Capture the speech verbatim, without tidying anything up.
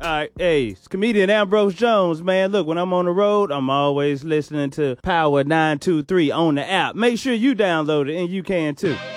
All right, hey, it's comedian Ambrose Jones, man. Look, when I'm on the road, I'm always listening to Power nine two three on the app. Make sure you download it, and you can too.